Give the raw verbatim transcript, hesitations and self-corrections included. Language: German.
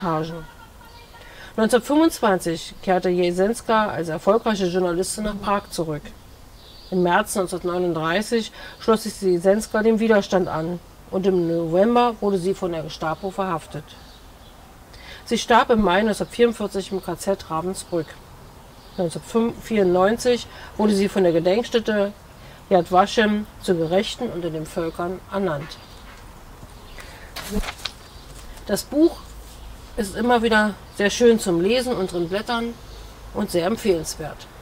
neunzehnhundertfünfundzwanzig kehrte Jesenska als erfolgreiche Journalistin nach Prag zurück. Im März neunzehnhundertneununddreißig schloss sich Jesenska dem Widerstand an und im November wurde sie von der Gestapo verhaftet. Sie starb im Mai neunzehnhundertvierundvierzig im K Z Ravensbrück. neunzehnhundertvierundneunzig wurde sie von der Gedenkstätte Yad Vashem zur Gerechten unter den Völkern ernannt. Das Buch ist immer wieder sehr schön zum Lesen und drin blättern und sehr empfehlenswert.